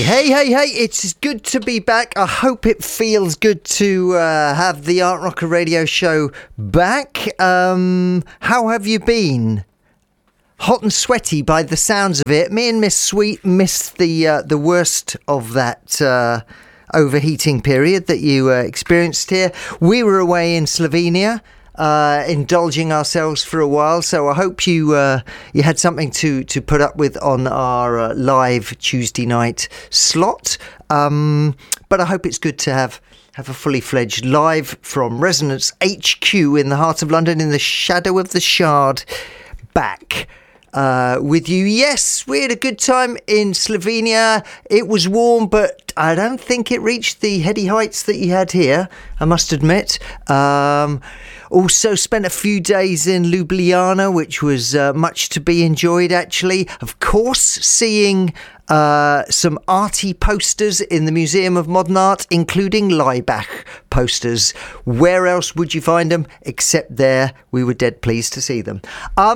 Hey, it's good to be back. I hope it feels good to have the Art Rocker radio show back. How have you been? Hot and sweaty by the sounds of it. Me and Miss Sweet missed the worst of that overheating period that you experienced here. We were away in Slovenia, indulging ourselves for a while, so I hope you had something to put up with on our live Tuesday night slot. But I hope it's good to have a fully fledged live from Resonance HQ in the heart of London, in the shadow of the Shard, back with you. Yes, we had a good time in Slovenia. It was warm, but I don't think it reached the heady heights that you had here, I must admit. Also spent a few days in Ljubljana, which was much to be enjoyed, actually. Of course, seeing some arty posters in the Museum of Modern Art, including Laibach posters. Where else would you find them except there? We were dead pleased to see them.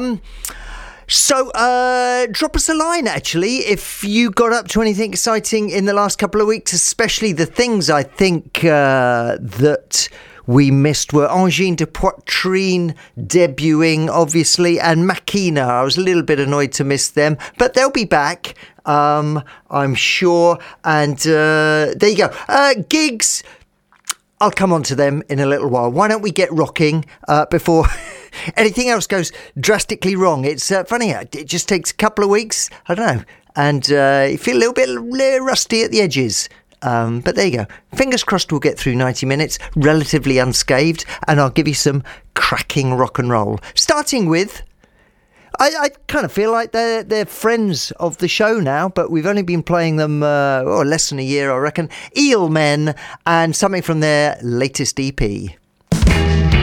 So drop us a line, actually, if you got up to anything exciting in the last couple of weeks, especially the things I think that we missed were Angine de Poitrine debuting, obviously, and Machina. I was a little bit annoyed to miss them, but they'll be back, I'm sure. And there you go. Gigs, I'll come on to them in a little while. Why don't we get rocking before anything else goes drastically wrong? It's funny, it just takes a couple of weeks, I don't know, and you feel a little bit rusty at the edges. But there you go. Fingers crossed we'll get through 90 minutes relatively unscathed, and I'll give you some cracking rock and roll. Starting with, I kind of feel like they're friends of the show now, but we've only been playing them less than a year, I reckon. Eelmen, and something from their latest EP.